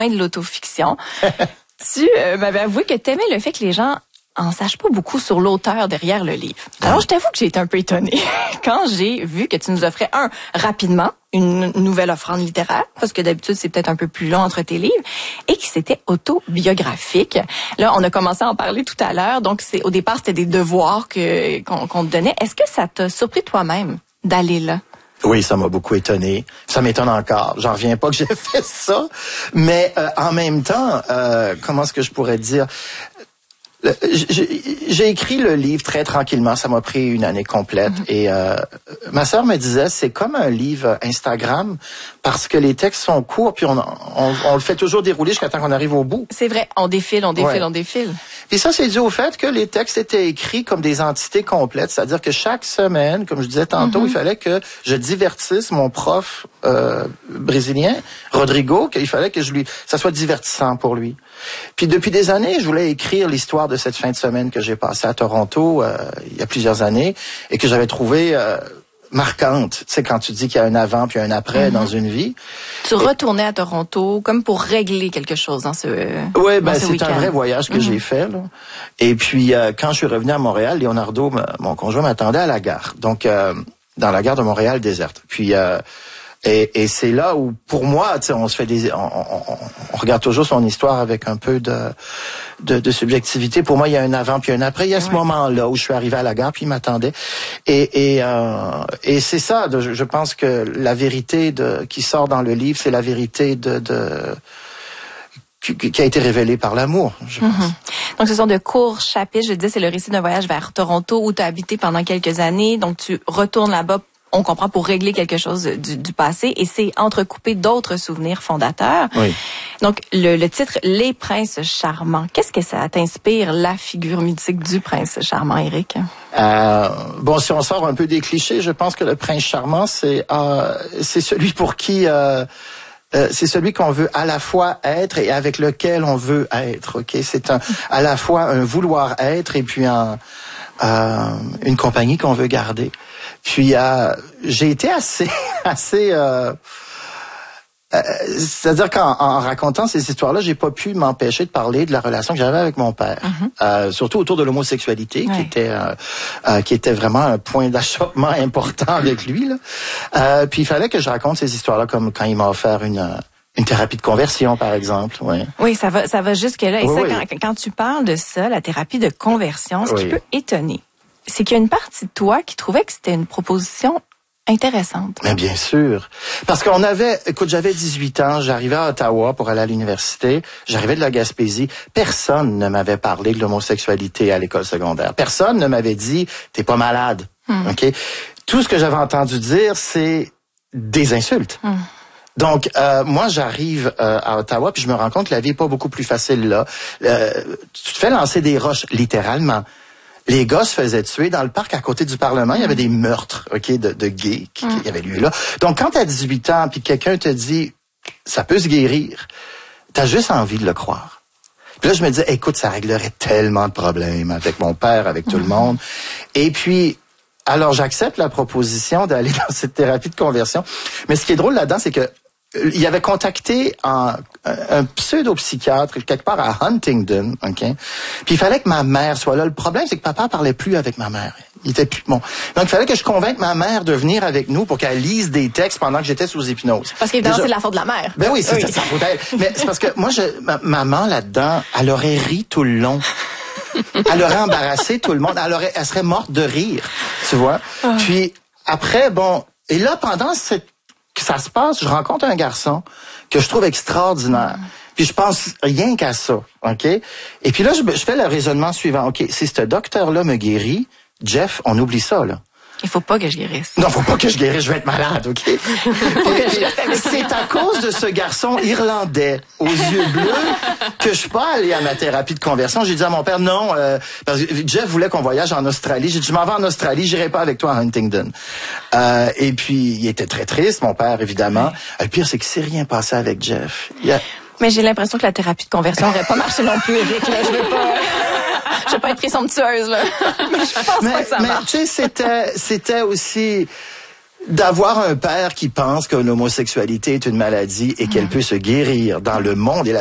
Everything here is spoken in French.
de l'autofiction. Tu m'avais avoué que t'aimais le fait que les gens en sachent pas beaucoup sur l'auteur derrière le livre. Alors, je t'avoue que j'ai été un peu étonnée quand j'ai vu que tu nous offrais, rapidement, une nouvelle offrande littéraire, parce que d'habitude, c'est peut-être un peu plus long entre tes livres, et que c'était autobiographique. Là, on a commencé à en parler tout à l'heure, donc au départ, c'était des devoirs qu'on te donnait. Est-ce que ça t'a surpris toi-même d'aller là? Oui, ça m'a beaucoup étonné. Ça m'étonne encore. J'en reviens pas que j'ai fait ça. Mais en même temps, comment est-ce que je pourrais dire? J'ai écrit le livre très tranquillement. Ça m'a pris une année complète. Et ma sœur me disait, c'est comme un livre Instagram parce que les textes sont courts, puis on le fait toujours dérouler jusqu'à temps qu'on arrive au bout. C'est vrai, on défile. Et ça, c'est dû au fait que les textes étaient écrits comme des entités complètes. C'est-à-dire que chaque semaine, comme je disais tantôt, il fallait que je divertisse mon prof brésilien, Rodrigo, qu'il fallait que ça soit divertissant pour lui. Puis depuis des années, je voulais écrire l'histoire de cette fin de semaine que j'ai passée à Toronto il y a plusieurs années et que j'avais trouvé marquante. Tu sais, quand tu dis qu'il y a un avant puis un après dans une vie. Tu retournais à Toronto comme pour régler quelque chose dans ce Oui, ce c'est un vrai voyage que j'ai fait. Là. Et puis, quand je suis revenu à Montréal, Leonardo, mon conjoint, m'attendait à la gare. Donc, dans la gare de Montréal déserte. Puis... Et c'est là où, pour moi, tu sais, on regarde toujours son histoire avec un peu de subjectivité. Pour moi, il y a un avant puis un après. Il y a ce moment-là où je suis arrivé à la gare puis il m'attendait. Et c'est ça. Je pense que la vérité qui sort dans le livre, c'est la vérité qui a été révélée par l'amour, je pense. Donc, ce sont de courts chapitres. Je dis, c'est le récit d'un voyage vers Toronto où tu as habité pendant quelques années. Donc, tu retournes là-bas, on comprend, pour régler quelque chose du passé, et c'est entrecoupé d'autres souvenirs fondateurs. Oui. Donc, le titre « Les princes charmants », qu'est-ce que ça t'inspire, la figure mythique du prince charmant, Éric? Bon, si on sort un peu des clichés, je pense que le prince charmant, c'est celui pour qui... c'est celui qu'on veut à la fois être et avec lequel on veut être. Ok, c'est à la fois un vouloir être et puis une compagnie qu'on veut garder. Puis j'ai été assez c'est-à-dire qu'en racontant ces histoires-là, j'ai pas pu m'empêcher de parler de la relation que j'avais avec mon père, surtout autour de l'homosexualité, qui était vraiment un point d'achoppement important avec lui. Là. Puis il fallait que je raconte ces histoires-là, comme quand il m'a offert une thérapie de conversion, par exemple. Oui, ça va jusque-là. Et quand tu parles de ça, la thérapie de conversion, ce qui peut étonner, c'est qu'il y a une partie de toi qui trouvait que c'était une proposition intéressante. Mais bien sûr. Parce j'avais 18 ans, j'arrivais à Ottawa pour aller à l'université, j'arrivais de la Gaspésie, personne ne m'avait parlé de l'homosexualité à l'école secondaire. Personne ne m'avait dit, t'es pas malade. OK? Tout ce que j'avais entendu dire, c'est des insultes. Donc, moi, j'arrive à Ottawa, puis je me rends compte que la vie est pas beaucoup plus facile là. Tu te fais lancer des roches, littéralement. Les gars se faisaient tuer dans le parc à côté du Parlement. Il y avait des meurtres, de gays qui avaient lieu là. Donc, quand t'as 18 ans, puis quelqu'un te dit, ça peut se guérir, t'as juste envie de le croire. Puis là, je me dis, écoute, ça réglerait tellement de problèmes avec mon père, avec tout le monde. Et puis, alors, j'accepte la proposition d'aller dans cette thérapie de conversion. Mais ce qui est drôle là-dedans, c'est que il avait contacté un pseudo-psychiatre quelque part à Huntingdon, OK? Puis il fallait que ma mère soit là. Le problème, c'est que papa parlait plus avec ma mère. Il était plus bon. Donc il fallait que je convainque ma mère de venir avec nous pour qu'elle lise des textes pendant que j'étais sous hypnose. Parce qu'évidemment, c'est de la faute de la mère. Ben oui, c'est sa faute. Mais c'est parce que moi, maman là-dedans, elle aurait ri tout le long. Elle aurait embarrassé tout le monde. Elle serait morte de rire, tu vois. Puis après, et là, pendant que ça se passe, je rencontre un garçon que je trouve extraordinaire. Puis je pense rien qu'à ça, OK? Et puis là, je fais le raisonnement suivant. OK, si ce docteur-là me guérit, Jeff, on oublie ça, là. Il faut pas que je guérisse. Non, faut pas que je guérisse, je vais être malade, OK? C'est à cause de ce garçon irlandais aux yeux bleus que je suis pas allé à ma thérapie de conversion. J'ai dit à mon père, non, parce que Jeff voulait qu'on voyage en Australie. J'ai dit, je m'en vais en Australie, j'irai pas avec toi à Huntingdon. Et puis, il était très triste, mon père, évidemment. Le pire, c'est qu'il s'est rien passé avec Jeff. Mais j'ai l'impression que la thérapie de conversion n'aurait pas marché non plus, Éric. Là, je vais pas être présomptueuse, là. Mais je pense pas que ça marche. Mais tu sais, c'était aussi... D'avoir un père qui pense que l'homosexualité est une maladie et qu'elle peut se guérir dans le monde et la